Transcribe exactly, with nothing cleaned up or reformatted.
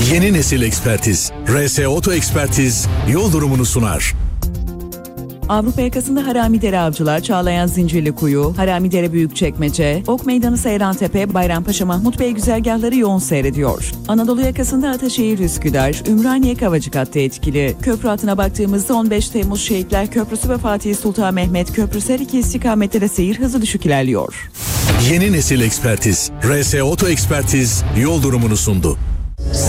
Yeni nesil ekspertiz. R S Oto Ekspertiz yol durumunu sunar. Avrupa yakasında Haramidere Avcılar, Çağlayan Zincirlikuyu, Haramidere Büyükçekmece, Ok Meydanı Seyrantepe, Bayrampaşa Mahmut Bey güzergahları yoğun seyrediyor. Anadolu yakasında Ataşehir Üsküdar, Ümraniye Kavacık hattı etkili. Köprü hattına baktığımızda on beş Temmuz Şehitler Köprüsü ve Fatih Sultan Mehmet Köprüsü her iki istikamette de seyir hızı düşük ilerliyor. Yeni nesil ekspertiz. R S Oto Ekspertiz yol durumunu sundu.